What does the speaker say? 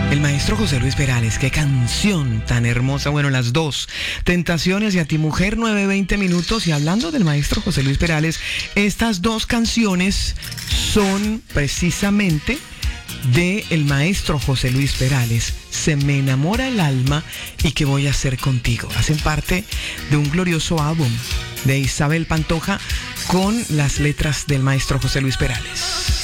El maestro José Luis Perales, qué canción tan hermosa. Bueno, las dos, Tentaciones y A ti mujer, 9:20 minutos. Y hablando del maestro José Luis Perales, estas dos canciones son precisamente de el maestro José Luis Perales. Se me enamora el alma y ¿qué voy a hacer contigo? Hacen parte de un glorioso álbum de Isabel Pantoja con las letras del maestro José Luis Perales.